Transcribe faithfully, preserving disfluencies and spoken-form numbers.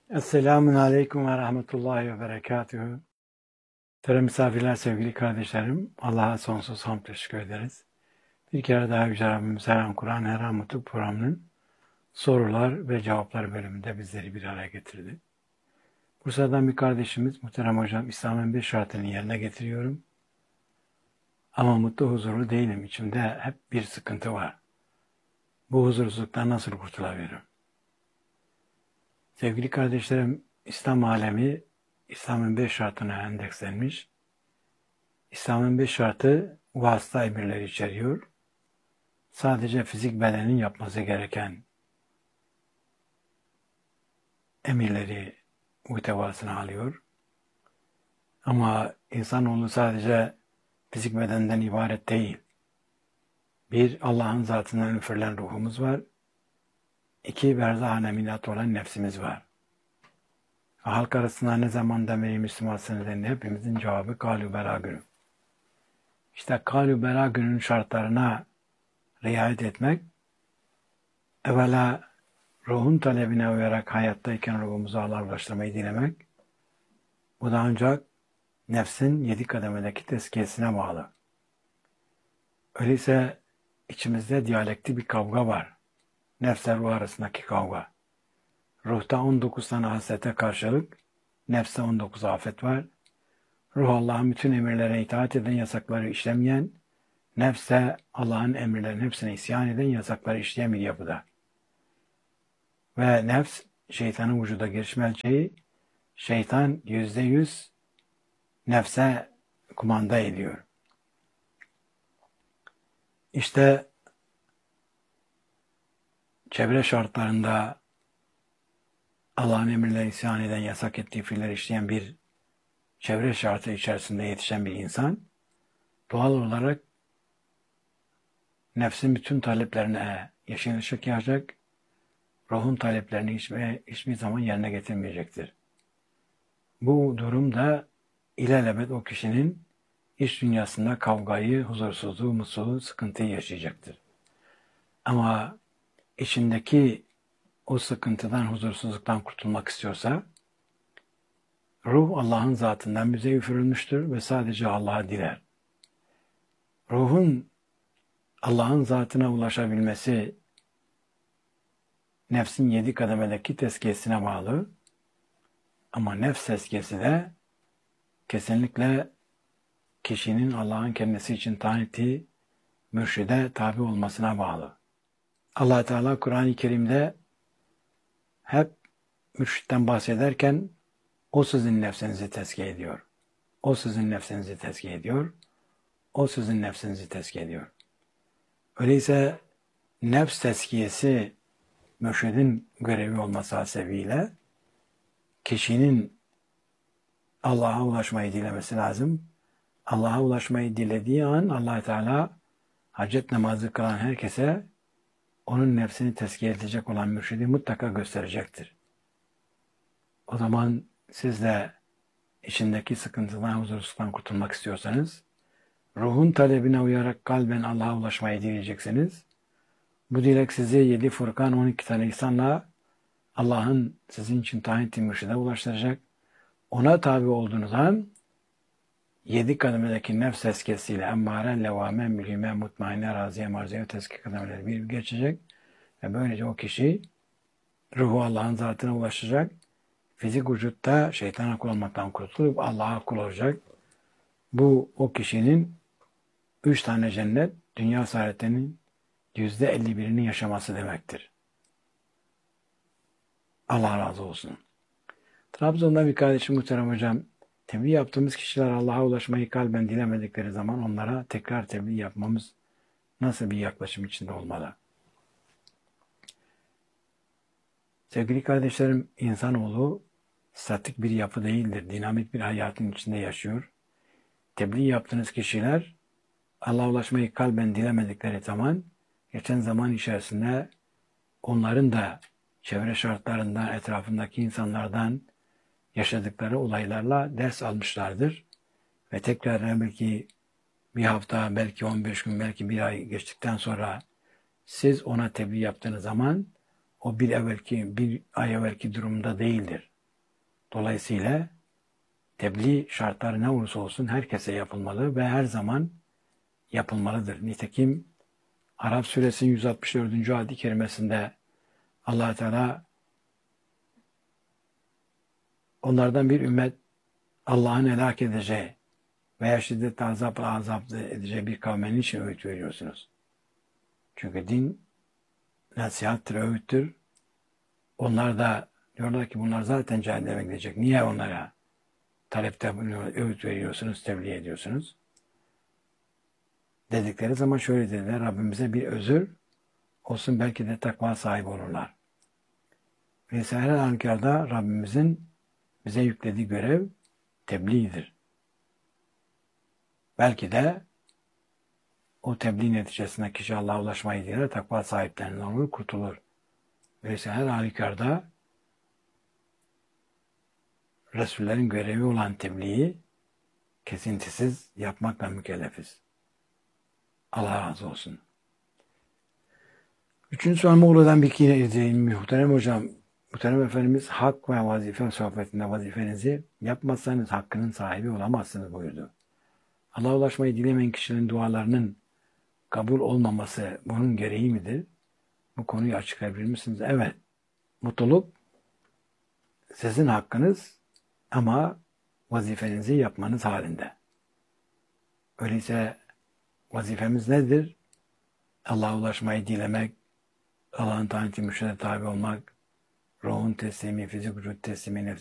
Esselamun Aleyküm ve Rahmetullahi ve Berekatühü. Tere misafirler, sevgili kardeşlerim, Allah'a sonsuz hamd teşekkür ederiz. Bir kere daha Yüce Rabbimiz her an Kur'an, her an Mutlu programının sorular ve cevaplar bölümünde bizleri bir araya getirdi. Bursa'dan bir kardeşimiz, muhterem hocam, İslam'ın beş şartını yerine getiriyorum. Ama mutlu, huzurlu değilim. İçimde hep bir sıkıntı var. Bu huzursuzluktan nasıl kurtulabilirim? Sevgili kardeşlerim, İslam alemi İslam'ın beş şartına endekslenmiş. İslam'ın beş şartı vasıta emirleri içeriyor. Sadece fizik bedenin yapması gereken emirleri muhtevasına alıyor. Ama insanoğlu sadece fizik bedenden ibaret değil. Bir, Allah'ın zatından üfürülen ruhumuz var. İki, berzah-ı neminat olan nefsimiz var. Halk arasında ne zaman beri Müslümansınız denildi, hepimizin cevabı kâlû belâ günü. İşte kâlû belâ günün şartlarına riayet etmek, evvela ruhun talebine uyarak hayattayken ruhumuzu Allah'a ulaştırmayı dilemek, bu da ancak nefsin yedi kademedeki tezkiyesine bağlı. Öyleyse içimizde diyalektik bir kavga var. Nefsle ruh arasındaki kavga. Ruhta on dokuz tane hasrete karşılık, nefste on dokuz afet var. Ruh Allah'ın bütün emirlerine itaat eden, yasakları işlemeyen, nefse Allah'ın emirlerinin hepsine isyan eden, yasakları işleyen bir yapıda. Ve nefs şeytanın vücuda giriş merceği, şeytan yüzde yüz nefse kumanda ediyor. İşte çevre şartlarında Allah'ın emirlerine isyan eden, yasak ettiği fiiller işleyen bir çevre şartı içerisinde yetişen bir insan, doğal olarak nefsin bütün taleplerine yeşil ışık yakacak, ruhun taleplerini hiçbir, hiçbir zaman yerine getirmeyecektir. Bu durumda ilelebet o kişinin iç dünyasında kavgayı, huzursuzluğu, mutsuzluğu, sıkıntıyı yaşayacaktır. Ama içindeki o sıkıntıdan, huzursuzluktan kurtulmak istiyorsa, ruh Allah'ın zatından bize üfürülmüştür ve sadece Allah'a diler. Ruhun Allah'ın zatına ulaşabilmesi, nefsin yedi kademedeki tezkiyesine bağlı. Ama nefs tezkiyesi de kesinlikle kişinin Allah'ın kendisi için tayin ettiği mürşide tabi olmasına bağlı. Allah Teala Kur'an-ı Kerim'de hep mürşitten bahsederken o sizin nefsinizi tezkiye ediyor. O sizin nefsinizi tezkiye ediyor. O sizin nefsinizi tezkiye ediyor. Öyleyse nefs tezkiyesi mürşidin görevi olması hasebiyle kişinin Allah'a ulaşmayı dilemesi lazım. Allah'a ulaşmayı dilediği an Allah Teala hacet namazı kılan herkese onun nefsini tezkiye edecek olan mürşidi mutlaka gösterecektir. O zaman siz de içindeki sıkıntıdan, huzursuzluktan kurtulmak istiyorsanız, ruhun talebine uyarak kalben Allah'a ulaşmayı dileyeceksiniz. Bu dilek sizi yedi Furkan on iki tane ihsanla Allah'ın sizin için tayin ettiği mürşide ulaştıracak. Ona tabi olduğunuz an yedi kademedeki nefs tezkiyesiyle emmare, levame, mülhime, mutmainne, raziye, marziye tezkiye kademeleri bir bir geçecek. Ve böylece o kişi ruhu Allah'ın zatına ulaşacak. Fizik vücutta şeytana kul olmaktan kurtulup Allah'a kul olacak. Bu o kişinin üç tane cennet, dünya saadetinin yüzde elli birini yaşaması demektir. Allah razı olsun. Trabzon'da bir kardeşim muhterem hocam, tebliğ yaptığımız kişiler Allah'a ulaşmayı kalben dilemedikleri zaman onlara tekrar tebliğ yapmamız nasıl bir yaklaşım içinde olmalı? Sevgili kardeşlerim, insanoğlu statik bir yapı değildir. Dinamik bir hayatın içinde yaşıyor. Tebliğ yaptığınız kişiler Allah'a ulaşmayı kalben dilemedikleri zaman geçen zaman içerisinde onların da çevre şartlarından, etrafındaki insanlardan yaşadıkları olaylarla ders almışlardır. Ve tekrar belki bir hafta, belki on beş gün, belki bir ay geçtikten sonra siz ona tebliğ yaptığınız zaman o bir evvelki, bir ay evvelki durumda değildir. Dolayısıyla tebliğ şartları ne olursa olsun herkese yapılmalı ve her zaman yapılmalıdır. Nitekim Arap suresinin yüz altmış dördüncü ayet-i kerimesinde Allah Teala onlardan bir ümmet Allah'ın helak edeceği veya şiddetle azapla azap edeceği bir kavmenin için öğüt veriyorsunuz. Çünkü din nasihattır, öğüttür. Onlar da diyorlar ki bunlar zaten cehenneme gidecek. Niye onlara talepte öğüt veriyorsunuz, tebliğ ediyorsunuz? Dedikleri zaman şöyle dediler, Rabbimize bir özür olsun, belki de takva sahibi olurlar. Neyse her halükarda Rabbimizin bize yüklediği görev tebliğdir. Belki de o tebliğ neticesinde kişi Allah'a ulaşmayı diler, takva sahiplerinden olur, kurtulur. Neyse her halükarda Resullerin görevi olan tebliği kesintisiz yapmakla mükellefiz. Allah razı olsun. Üçüncü soruma oradan bir kere edeyim. Muhterem hocam, muhterem efendimiz hak ve vazife sohbetinde vazifenizi yapmazsanız hakkının sahibi olamazsınız buyurdu. Allah'a ulaşmayı dilemeyen kişilerin dualarının kabul olmaması bunun gereği midir? Bu konuyu açıklayabilir misiniz? Evet. Mutluluk sizin hakkınız ama vazifenizi yapmanız halinde. Öyleyse vazifemiz nedir? Allah'a ulaşmayı dilemek, Allah'ın taati mürşide tabi olmak, ruhun teslimi, fizik vücut teslimi, nefsi